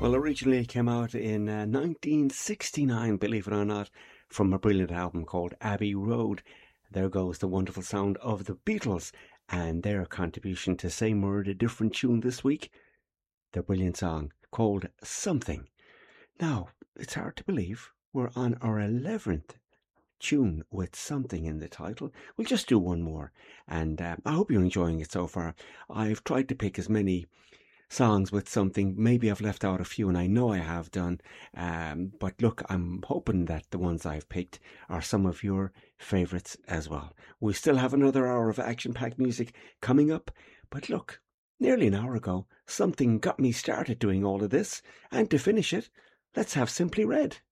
Well, originally it came out in 1969, believe it or not, from a brilliant album called Abbey Road. There goes the wonderful sound of the Beatles and their contribution to Same Word, a Different Tune this week. Their brilliant song called Something. Now, it's hard to believe we're on our 11th tune with something in the title. We'll just do one more, and I hope you're enjoying it so far. I've tried to pick as many songs with something. Maybe I've left out a few, and I know I have done. But look, I'm hoping that the ones I've picked are some of your favourites as well. We still have another hour of action-packed music coming up, but look, nearly an hour ago, something got me started doing all of this, and to finish it, let's have Simply Red.